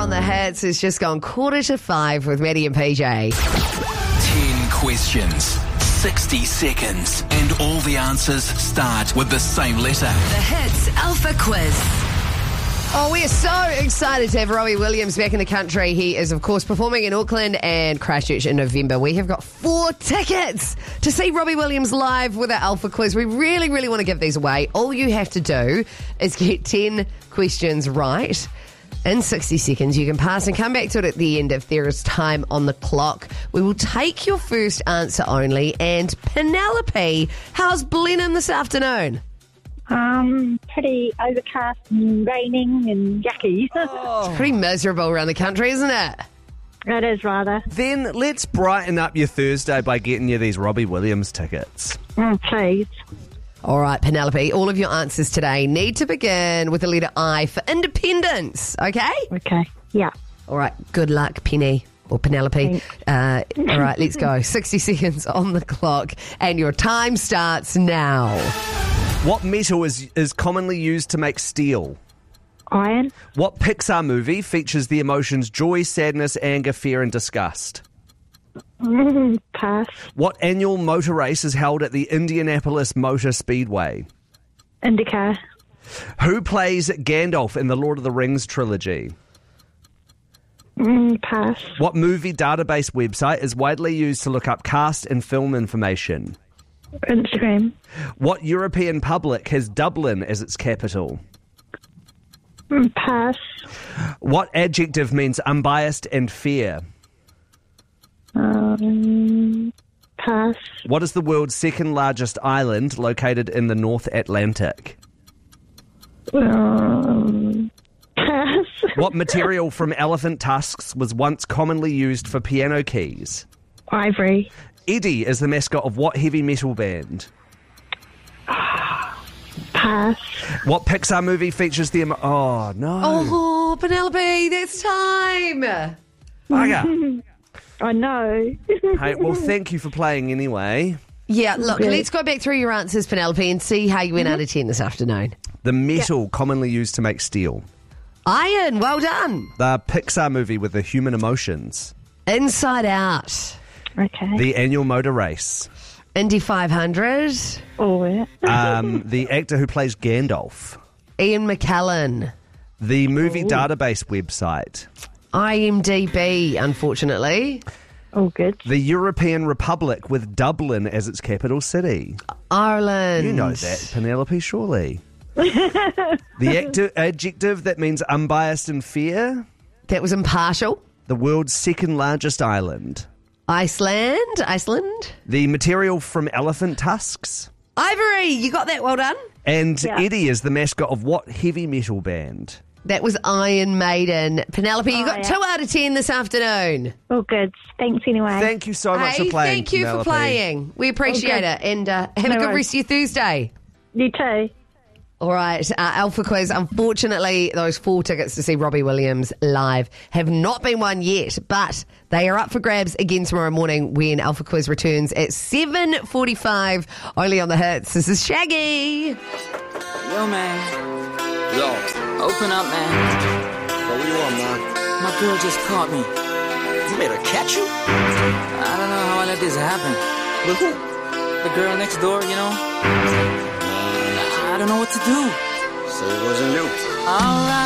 on the Hits has just gone 4:45 with Maddie and PJ. 10 questions, 60 seconds, and all the answers start with the same letter. The Hits Alpha Quiz. Oh, we are so excited to have Robbie Williams back in the country. He is, of course, performing in Auckland and Christchurch in November. We have got 4 tickets to see Robbie Williams live with our Alpha Quiz. We really, really want to give these away. All you have to do is get 10 questions right in 60 seconds. You can pass and come back to it at the end if there is time on the clock. We will take your first answer only. And Penelope, how's Blenheim this afternoon? Pretty overcast and raining and yucky. It's pretty miserable around the country, isn't it? It is rather. Then let's brighten up your Thursday by getting you these Robbie Williams tickets. Please. All right, Penelope, all of your answers today need to begin with the letter I for independence, okay? Okay. Yeah. All right, good luck, Penny or Penelope. All right, let's go. 60 seconds on the clock, and your time starts now. What metal is commonly used to make steel? Iron. What Pixar movie features the emotions joy, sadness, anger, fear, and disgust? Pass. What annual motor race is held at the Indianapolis Motor Speedway? IndyCar. Who plays Gandalf in the Lord of the Rings trilogy? Pass. What movie database website is widely used to look up cast and film information? Instagram. What European public has Dublin as its capital? Pass. What adjective means unbiased and fair? Pass. What is the world's second largest island located in the North Atlantic? Pass. What material from elephant tusks was once commonly used for piano keys? Ivory. Eddie is the mascot of what heavy metal band? Pass. What Pixar movie features the... Oh, no. Oh, Penelope, that's time. Bugger. I know. Hey, well, thank you for playing anyway. Yeah, look, Good. let's go back through your answers, Penelope, and see how you went out of 10 this afternoon. The metal commonly used to make steel. Iron, well done. The Pixar movie with the human emotions. Inside Out. Okay. The annual motor race. Indy 500. Oh, yeah. The actor who plays Gandalf. Ian McKellen. The movie database website. IMDb, unfortunately. Oh, good. The European Republic with Dublin as its capital city. Ireland. You know that, Penelope, surely. The adjective that means unbiased and fair. That was impartial. The world's second largest island. Iceland. The material from elephant tusks. Ivory, you got that, well done. And Yeah. Eddie is the mascot of what heavy metal band? That was Iron Maiden. Penelope, you got 2 out of 10 this afternoon. Oh, good. Thanks anyway. Thank you so much Hey, for playing, thank you Penelope. for playing. We appreciate it. And have a good worries. rest of your Thursday. You too. All right, Alpha Quiz. Unfortunately, those 4 tickets to see Robbie Williams live have not been won yet, but they are up for grabs again tomorrow morning when Alpha Quiz returns at 7:45, only on the Hits. This is Shaggy. Yo, man. Yo, Open up, man. what do you want, man? My girl just caught me. You made her catch you? I don't know how I let this happen. With who? The girl next door, you know? I don't know what to do. So it wasn't you. Alright.